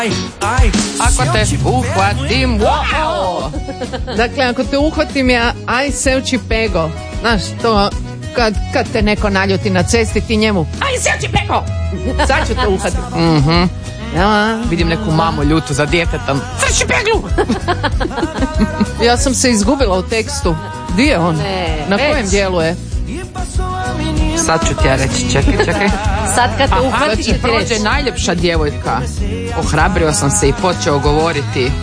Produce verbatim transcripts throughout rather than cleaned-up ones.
Ako te uhvatim, wow! Dakle, ako te uhvatim ja, aj sevči pego. Znaš, to kad, kad te neko naljuti na cesti, ti njemu, aj sevči pego! Sad ću te uhvatiti. Mhm. Ja. Vidim neku mamu ljutu za djetetom. Crči peglu! Ja sam se izgubila u tekstu. Di je on? Ne, Na već. kojem dijelu je? Sad ću ti ja reći, čekaj, čekaj. Sad kad te Aha, uhvati znači ću ti prođe reći. najljepša djevojka. Ohrabrio sam se i počeo govoriti.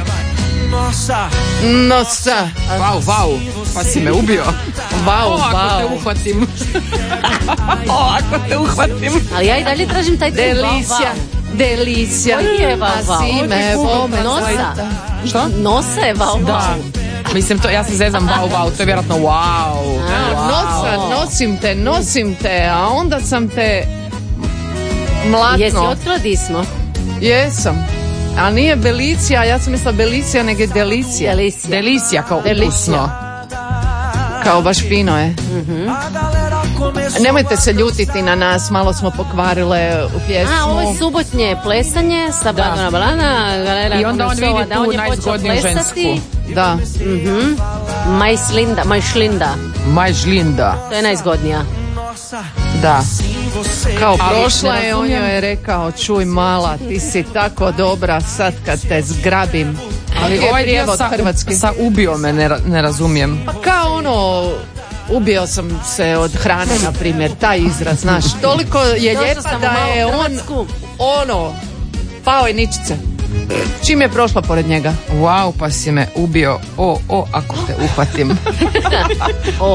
Nosa. Vau, vau, pa si me ubio. Vau, O, ako te vau. uhvatim. O, ako te uhvatim. Ali ja i dalje tražim taj trik. Delicija. Delicija. Koji je vau, vau? A si me vome. Nosa. Što? Nosa je vau, Da. vau. Mislim, to, ja se zezam vau, vau, to je vjerojatno wow. Nosa, nosim te, nosim te, a onda sam te mlatno. Jesi otkrila di smo? Jesam. A nije Belicija, ja sam mislila Belicija, nego je Delicija. Delicija. Delicija, kao Delicija. ukusno. Kao baš fino je. Nemojte se ljutiti na nas, malo smo pokvarile u pjesmu. A, ovo je subotnje plesanje sa Badona Balana, Galera I onda on Komesova, vidi da tu on je počeo najzgodniju plesati. žensku. Da. Mhm. Majslinda, Majšlinda, Majžlinda. to je najzgodnija. Da. Kao Ali prošla ne je, on razumijem. joj je rekao, čuj mala, ti si tako dobra, sad kad te zgrabim. Ali je ovaj dio prijevod sa, hrvatski. sa ubio me ne, ra- ne razumijem. Pa kao ono, ubio sam se od hrane, na primjer, taj izraz, znaš. Toliko je Došla lijepa sam u da malu je on, Hrvatsku. ono, pao je ničice. Čim je prošla pored njega. Wow, pa si me ubio. O, o, ako te uhvatim. O,